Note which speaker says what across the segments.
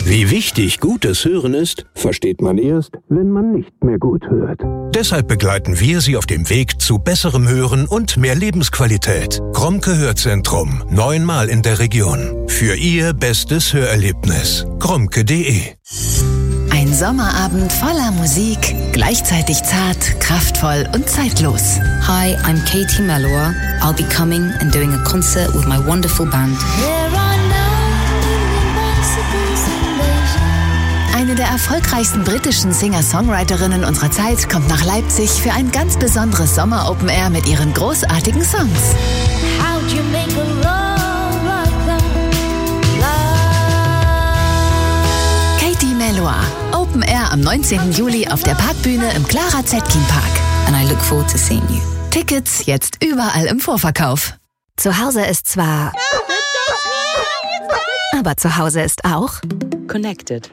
Speaker 1: Wie wichtig gutes Hören ist, versteht man erst, wenn man nicht mehr gut hört. Deshalb begleiten wir Sie auf dem Weg zu besserem Hören und mehr Lebensqualität. Grommke Hörzentrum, 9-mal in der Region. Für Ihr bestes Hörerlebnis. grommke.de.
Speaker 2: Ein Sommerabend voller Musik, gleichzeitig zart, kraftvoll und zeitlos.
Speaker 3: Hi, I'm Katie Melua. I'll be coming and doing a concert with my wonderful band.
Speaker 2: Eine der erfolgreichsten britischen Singer-Songwriterinnen unserer Zeit kommt nach Leipzig für ein ganz besonderes Sommer-Open-Air mit ihren großartigen Songs. Katie Melua, Open Air am 19. Juli auf der Parkbühne im Clara Zetkin Park.
Speaker 3: And I look forward to seeing you.
Speaker 2: Tickets jetzt überall im Vorverkauf.
Speaker 4: Zu Hause ist zwar... aber zu Hause ist auch...
Speaker 5: Connected.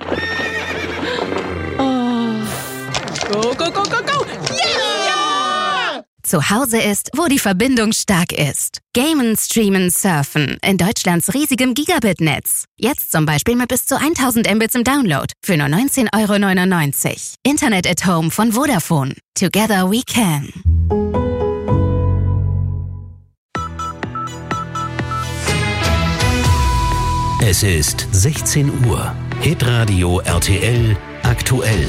Speaker 5: Go, go, go, go, go! Yeah!
Speaker 4: Zu Hause ist, wo die Verbindung stark ist. Gamen, streamen, surfen. In Deutschlands riesigem Gigabit-Netz. Jetzt zum Beispiel mit bis zu 1000 Mbits im Download. Für nur 19,99 €. Internet at Home von Vodafone. Together we can.
Speaker 1: Es ist 16 Uhr. Hitradio RTL aktuell.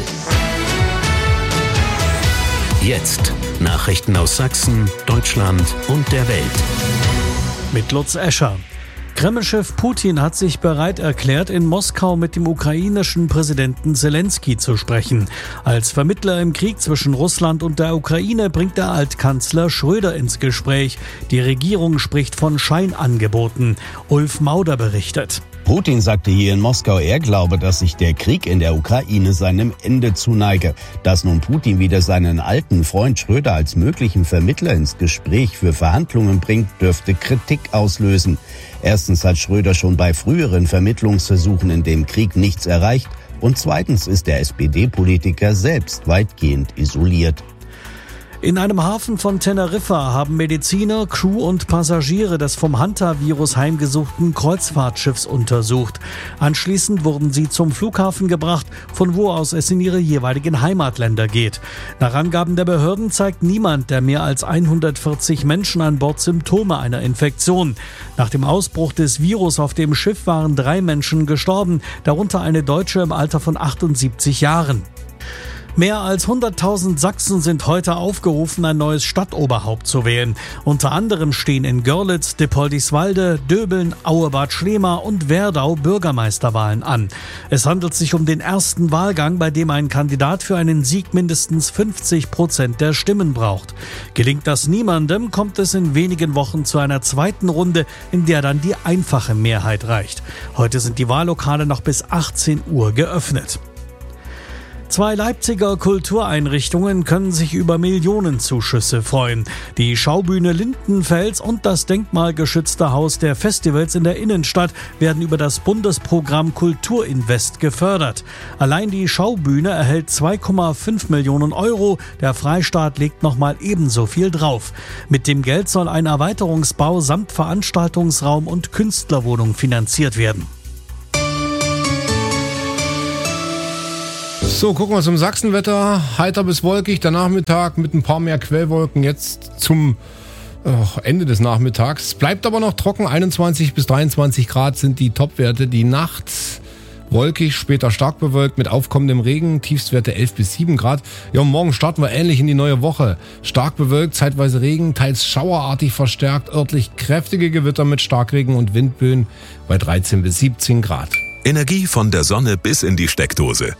Speaker 1: Jetzt Nachrichten aus Sachsen, Deutschland und der Welt.
Speaker 6: Mit Lutz Escher. Kreml-Chef Putin hat sich bereit erklärt, in Moskau mit dem ukrainischen Präsidenten Zelensky zu sprechen. Als Vermittler im Krieg zwischen Russland und der Ukraine bringt der Altkanzler Schröder ins Gespräch. Die Regierung spricht von Scheinangeboten. Ulf Mauder berichtet.
Speaker 7: Putin sagte hier in Moskau, er glaube, dass sich der Krieg in der Ukraine seinem Ende zuneige. Dass nun Putin wieder seinen alten Freund Schröder als möglichen Vermittler ins Gespräch für Verhandlungen bringt, dürfte Kritik auslösen. Erstens hat Schröder schon bei früheren Vermittlungsversuchen in dem Krieg nichts erreicht. Und zweitens ist der SPD-Politiker selbst weitgehend isoliert.
Speaker 6: In einem Hafen von Teneriffa haben Mediziner, Crew und Passagiere des vom Hantavirus heimgesuchten Kreuzfahrtschiffs untersucht. Anschließend wurden sie zum Flughafen gebracht, von wo aus es in ihre jeweiligen Heimatländer geht. Nach Angaben der Behörden zeigt niemand der mehr als 140 Menschen an Bord Symptome einer Infektion. Nach dem Ausbruch des Virus auf dem Schiff waren 3 Menschen gestorben, darunter eine Deutsche im Alter von 78 Jahren. Mehr als 100.000 Sachsen sind heute aufgerufen, ein neues Stadtoberhaupt zu wählen. Unter anderem stehen in Görlitz, Dippoldiswalde, Döbeln, Auebad Schlema und Werdau Bürgermeisterwahlen an. Es handelt sich um den ersten Wahlgang, bei dem ein Kandidat für einen Sieg mindestens 50% der Stimmen braucht. Gelingt das niemandem, kommt es in wenigen Wochen zu einer zweiten Runde, in der dann die einfache Mehrheit reicht. Heute sind die Wahllokale noch bis 18 Uhr geöffnet. 2 Leipziger Kultureinrichtungen können sich über Millionenzuschüsse freuen. Die Schaubühne Lindenfels und das denkmalgeschützte Haus der Festivals in der Innenstadt werden über das Bundesprogramm Kulturinvest gefördert. Allein die Schaubühne erhält 2,5 Millionen €. Der Freistaat legt nochmal ebenso viel drauf. Mit dem Geld soll ein Erweiterungsbau samt Veranstaltungsraum und Künstlerwohnung finanziert werden.
Speaker 8: So, gucken wir zum Sachsenwetter. Heiter bis wolkig, der Nachmittag mit ein paar mehr Quellwolken jetzt zum Ende des Nachmittags. Es bleibt aber noch trocken, 21 bis 23 Grad sind die Topwerte. Die Nacht wolkig, später stark bewölkt mit aufkommendem Regen, Tiefstwerte 11 bis 7 Grad. Ja, und morgen starten wir ähnlich in die neue Woche. Stark bewölkt, zeitweise Regen, teils schauerartig verstärkt, örtlich kräftige Gewitter mit Starkregen und Windböen bei 13 bis 17 Grad.
Speaker 9: Energie von der Sonne bis in die Steckdose.